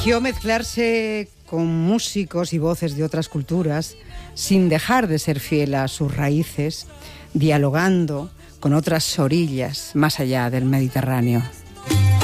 Eligió mezclarse con músicos y voces de otras culturas sin dejar de ser fiel a sus raíces, dialogando con otras orillas más allá del Mediterráneo.